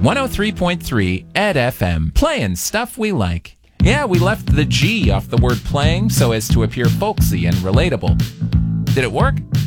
103.3 Ed FM, playing stuff we like. Yeah, we left the G off the word playing so as to appear folksy and relatable. Did it work?